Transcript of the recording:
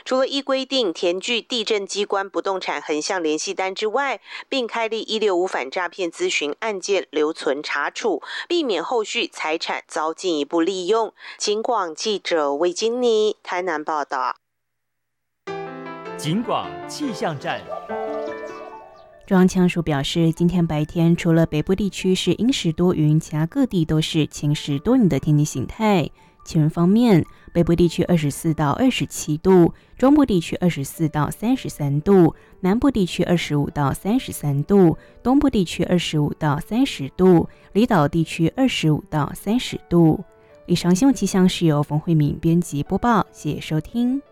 除了依规定填具地政机关不动产横向联系单之外，并开立165反诈骗咨询案件留存查处，避免后续财产遭进一步利用。警广记者魏金妮台南报道。 警广气象站。 中央气象署表示，今天白天除了北部地区是阴时多云，其他各地都是晴时多云的天气形态。气温方面，北部地区24到27度，中部地区24到33度，南部地区25到33度，东部地区25到30度，离岛地区25到30度。以上新闻气象是由冯慧敏编辑播报，谢谢收听。